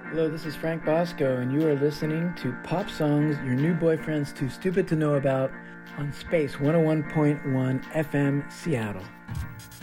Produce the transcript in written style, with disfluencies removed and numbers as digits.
Hello, this is Frank Bosco, and you are listening to Pop Songs Your New Boyfriend's Too Stupid to Know About on Space 101.1 FM Seattle.